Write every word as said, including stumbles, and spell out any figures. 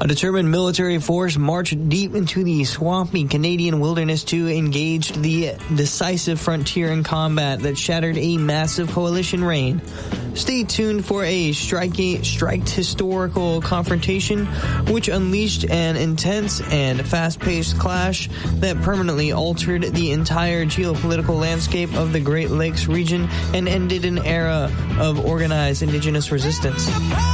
A determined military force marched deep into the swampy Canadian wilderness to engage the decisive frontier in combat that shattered a massive coalition reign. Stay tuned for a striking, striked historical confrontation which unleashed an intense and fast-paced clash that permanently altered the entire geopolitical landscape of the Great Lakes region and ended an era of organized indigenous resistance.